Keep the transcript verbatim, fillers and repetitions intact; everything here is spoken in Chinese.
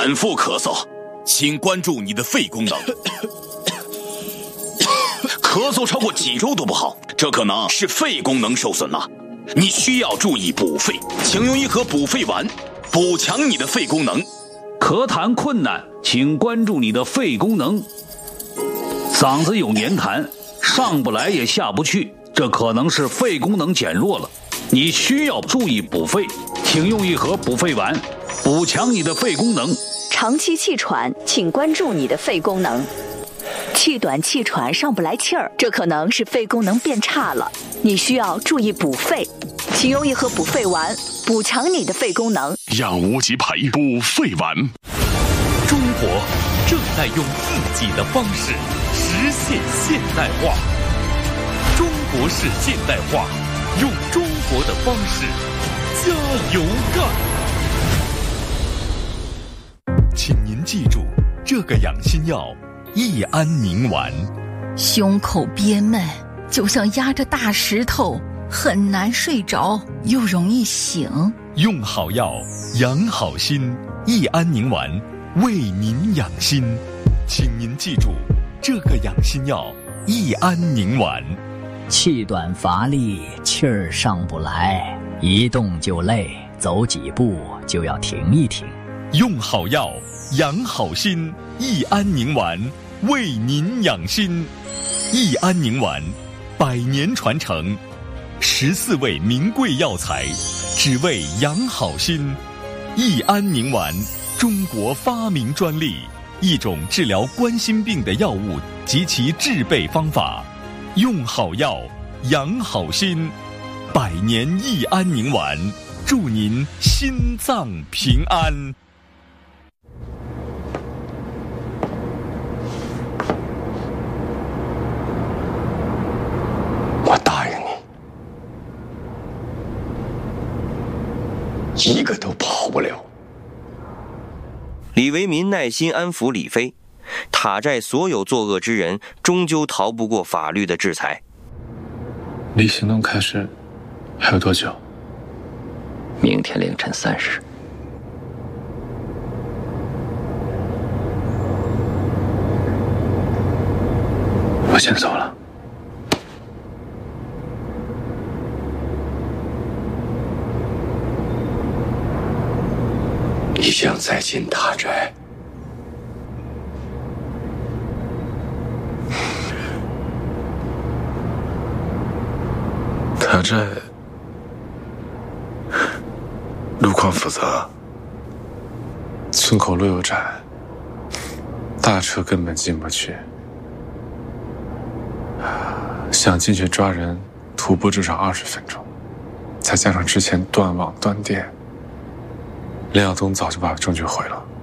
反复咳嗽，请关注你的肺功能。咳嗽超过几周都不好，这可能是肺功能受损了。你需要注意补肺，请用一盒补肺丸，补强你的肺功能。 咳痰困难，请关注你的肺功能。嗓子有黏痰，上不来也下不去，这可能是肺功能减弱了。你需要注意补肺，请用一盒补肺丸，补强你的肺功能。 长期气喘，请关注你的肺功能。气短气喘上不来气儿，这可能是肺功能变差了，你需要注意补肺，请用一盒补肺丸，补强你的肺功能。 养无极培补肺丸。 中国正在用自己的方式实现现代化。中国式现代化，用中国的方式加油干！请您记住，这个养心药益安宁丸。 胸口憋闷，就像压着大石头，很难睡着，又容易醒。 用好药，养好心，益安宁丸为您养心。请您记住，这个养心药益安宁丸。 气短乏力，气儿上不来，一动就累，走几步就要停一停。 用好药，养好心，益安宁丸为您养心。益安宁丸，百年传承，十四味名贵药材，只为养好心。益安宁丸，中国发明专利，一种治疗冠心病的药物及其制备方法。用好药，养好心，百年益安宁丸，祝您心脏平安。 我答应你，一个都跑不了。 李维民耐心安抚李飞，塔寨所有作恶之人终究逃不过法律的制裁。 离行动开始还有多久？ 明天凌晨三时。 我先走了。 你想再进塔寨？ 塔寨路况复杂，村口路又窄，大车根本进不去。想进去抓人，徒步至少二十分钟，再加上之前断网断电，梁晓东早就把证据毁了。